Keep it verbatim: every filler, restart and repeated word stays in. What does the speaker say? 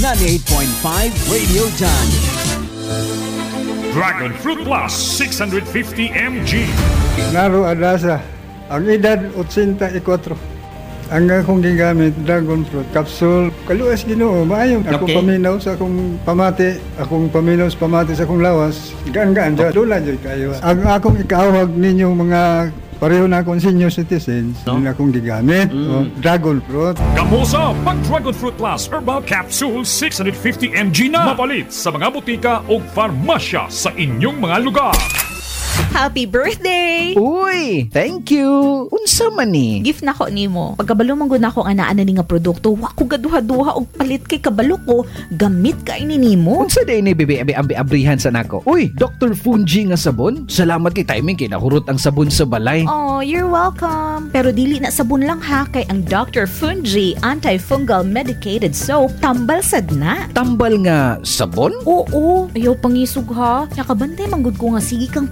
ninety-eight point five Radio Johnny. Dragon Fruit Plus six hundred fifty milligrams. Naro Adasa, ang edad eighty-four. Ang akong gigamit, dragon fruit capsule. Kaluas Ginoo, maayo. Akong Okay. paminaw sa akong pamati, akong paminaw sa pamati sa akong lawas. Gaan-gaan, okay. Dula dyan kayo. Ang akong ikaawag ninyo mga pareho na akong senior citizens, No? no? akong gigamit, Mm. o, dragon fruit. Kamusa pag Dragon Fruit Plus Herbal Capsule six hundred fifty milligrams na mapalit sa mga butika o farmasya sa inyong mga lugar. Happy birthday! Uy, thank you. Unsa man ni? Gift na ko nimo. Pagkabalo man gud nako nga naa na ni nga produkto, wa ko gaduha-duha og palit kay kabalo ko. Gamit ka ini nimo. Unsa day ni bibi abi ambi abrihan sa nako? Uy, Doctor Fungi nga sabon. Salamat kay timing kay nahurot ang sabon sa balay. Oh, you're welcome. Pero dili na sabon lang ha kay ang Doctor Fungi Antifungal Medicated Soap tambal sad na. Tambal nga sabon? Oo, ayaw pangisog ha. Nakabantay manggod ko nga sige kang